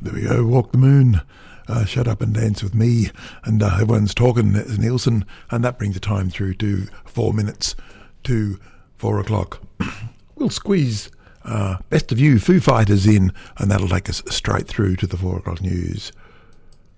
There we go, Walk the Moon, Shut Up and Dance With Me, and everyone's talking, it's Nielsen, and that brings the time through to 4 minutes to 4 o'clock. We'll squeeze Best of You, Foo Fighters in, and that'll take us straight through to the 4 o'clock news.